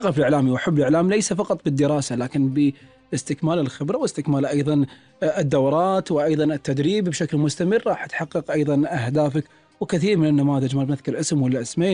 الشغف الإعلامي وحب الإعلام ليس فقط بالدراسة، لكن باستكمال الخبرة واستكمال أيضا الدورات وأيضا التدريب بشكل مستمر راح تحقق أيضا أهدافك. وكثير من النماذج ما بنذكر اسم ولا اسمين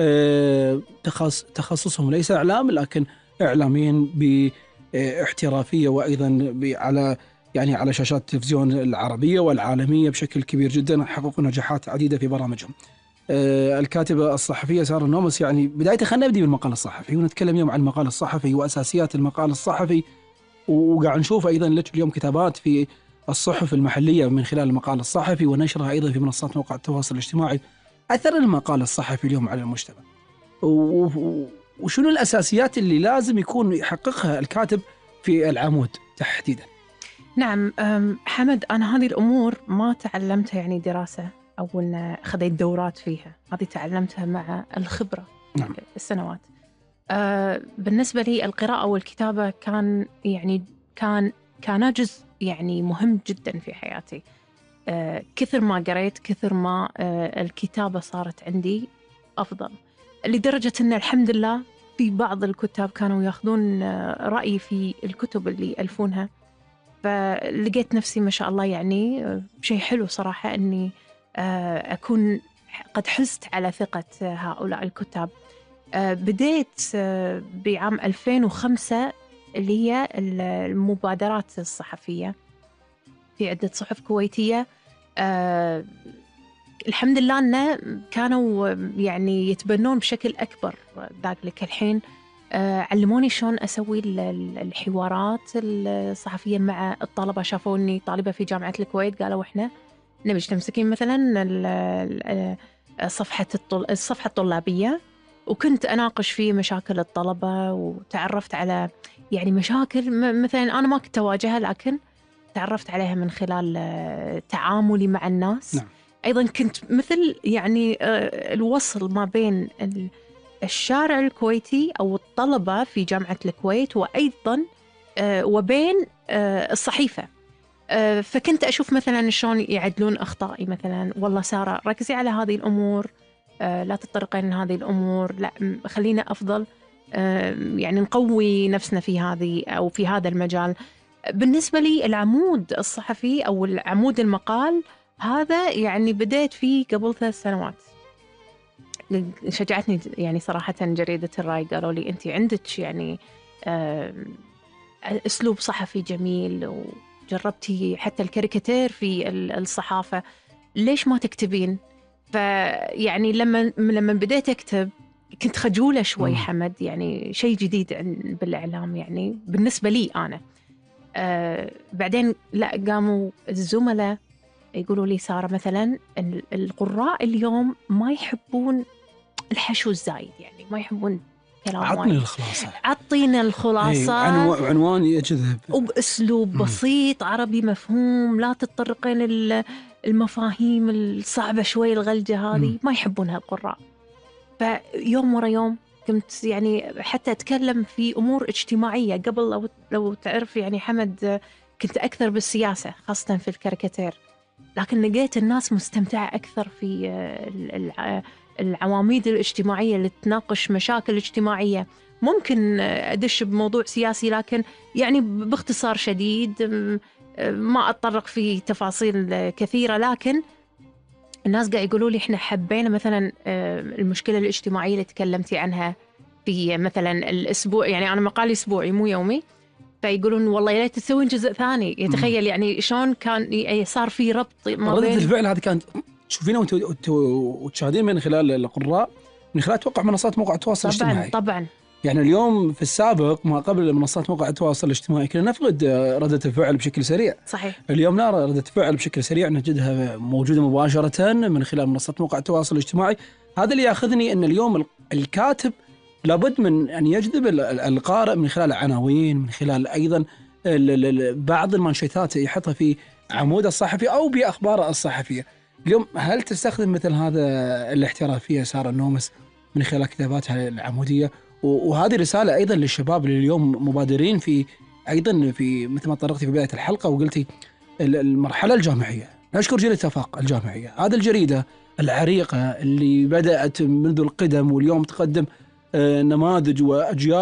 تخصصهم ليس إعلام، لكن إعلاميين باحترافية وأيضا على يعني على شاشات التلفزيون العربية والعالمية بشكل كبير جدا، حققوا نجاحات عديدة في برامجهم. الكاتبة الصحفية سارة النومس، يعني بداية خلينا نبدي بالمقال الصحفي ونتكلم اليوم عن المقال الصحفي وأساسيات المقال الصحفي، وقاعد نشوف أيضا لك اليوم كتابات في الصحف المحلية من خلال المقال الصحفي ونشرها أيضا في منصات مواقع التواصل الاجتماعي. أثر المقال الصحفي اليوم على المجتمع وشنو الأساسيات اللي لازم يكون يحققها الكاتب في العمود تحديدا؟ نعم حمد، أنا هذه الأمور ما تعلمتها يعني دراسة أو أن خذيت دورات فيها، هذه تعلمتها مع الخبرة. نعم. السنوات. بالنسبة لي القراءة والكتابة كان جزء يعني مهم جدا في حياتي. كثر ما قريت كثر ما الكتابة صارت عندي أفضل، لدرجة أن الحمد لله في بعض الكتاب كانوا يأخذون رأيي في الكتب اللي يألفونها، فلقيت نفسي ما شاء الله يعني شيء حلو صراحة أني أكون قد حزت على ثقة هؤلاء الكتاب. بديت بعام 2005 اللي هي المبادرات الصحفية في عدة صحف كويتية. الحمد لله أنه كانوا يعني يتبنون بشكل أكبر ذلك الحين. علموني شلون أسوي الحوارات الصحفية مع الطلبة. شافوني طالبة في جامعة الكويت قالوا إحنا نبي تمسكين مثلا الصفحة الطلابية، وكنت أناقش فيه مشاكل الطلبة، وتعرفت على يعني مشاكل مثلا أنا ما كنت أواجهها لكن تعرفت عليها من خلال تعاملي مع الناس. نعم. أيضا كنت مثل يعني الوصل ما بين الشارع الكويتي أو الطلبة في جامعة الكويت وأيضا وبين الصحيفة. فكنت أشوف مثلا شلون يعدلون أخطائي، مثلا والله سارة ركزي على هذه الأمور، لا تتطرقين هذه الأمور، لا خلينا أفضل يعني نقوي نفسنا في هذه أو في هذا المجال. بالنسبة لي العمود الصحفي أو العمود المقال هذا يعني بديت فيه قبل 3 سنوات. شجعتني يعني صراحة جريدة الرأي، قالوا لي أنت عندك يعني أسلوب صحفي جميل وجربتي حتى الكاريكاتير في الصحافة، ليش ما تكتبين؟ فيعني لما بديت أكتب كنت خجولة شوي حمد، يعني شيء جديد بالإعلام يعني بالنسبة لي أنا. بعدين لا، قاموا الزملاء يقولوا لي سارة مثلا القراء اليوم ما يحبون الحشو الزايد، يعني ما يحبون كلام عطني وايد. الخلاصة، عطينا الخلاصة عنوان يجذب وبأسلوب بسيط عربي مفهوم، لا تتطرقين المفاهيم الصعبة شوي الغلجة هذه، ما يحبونها القراء. فيوم ورا يوم كنت يعني حتى أتكلم في أمور اجتماعية. قبل لو تعرف يعني حمد كنت أكثر بالسياسة خاصة في الكاريكاتير، لكن لقيت الناس مستمتعة أكثر في العواميد الاجتماعية اللي تناقش مشاكل اجتماعية. ممكن أدش بموضوع سياسي لكن يعني باختصار شديد، ما أتطرق في تفاصيل كثيرة، لكن الناس قاعد يقولوا لي إحنا حبينا مثلا المشكلة الاجتماعية اللي تكلمتي عنها في مثلا الأسبوع، يعني أنا مقالي أسبوعي مو يومي، فيقولون والله يا ريت تسوين جزء ثاني. يتخيل يعني شلون كان صار في ربط ما ردة بين الفعل هذه كانت تشوفينها وتشاهدين من خلال القراء، من خلال توقع منصات موقع التواصل الاجتماعي. طبعا يعني اليوم في السابق ما قبل منصات موقع التواصل الاجتماعي كنا نفقد ردة الفعل بشكل سريع. صحيح. اليوم نرى ردة الفعل بشكل سريع، نجدها موجودة مباشرة من خلال منصات موقع التواصل الاجتماعي. هذا اللي ياخذني أن اليوم الكاتب لابد من أن يجذب القارئ من خلال عناوين، من خلال أيضا بعض المانشيتات يحطها في عمود الصحفي أو بأخباره الصحفية. اليوم هل تستخدم مثل هذا الاحترافية سارة النومس من خلال كتاباتها العمودية؟ وهذه رسالة أيضا للشباب اللي اليوم مبادرين في أيضا في مثل ما طرقتي في بداية الحلقة وقلتي المرحلة الجامعية. نشكر جريدة آفاق الجامعية، هذه الجريدة العريقة اللي بدأت منذ القدم واليوم تقدم نماذج وأجيال